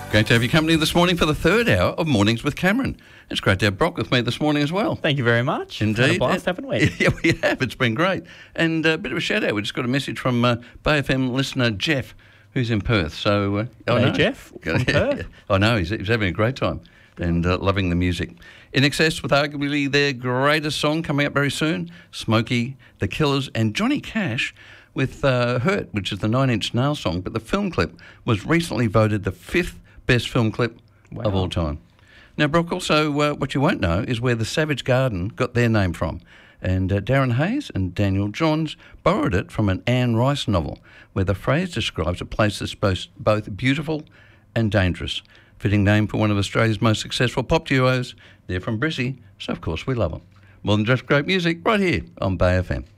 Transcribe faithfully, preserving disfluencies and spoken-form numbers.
Great to have your company this morning for the third hour of Mornings with Cameron. It's great to have Brock with me this morning as well. Thank you very much. Indeed. Had a blast, haven't we? Yeah, we have. It's been great. And a bit of a shout out. We just got a message from uh, Bay F M listener Jeff, who's in Perth. So, uh, Hey, know. Jeff from Perth. I know. He's, he's having a great time and uh, loving the music. In Excess with arguably their greatest song coming up very soon, Smokey, The Killers and Johnny Cash with uh, Hurt, which is the Nine Inch Nails song. But the film clip was recently voted the fifth best film clip Wow. of all time. Now, Brooke, also uh, what you won't know is where the Savage Garden got their name from. And uh, Darren Hayes and Daniel Johns borrowed it from an Anne Rice novel where the phrase describes a place that's both, both beautiful and dangerous. Fitting name for one of Australia's most successful pop duos. They're from Brizzy, so of course we love them. More than just great music, right here on Bay F M.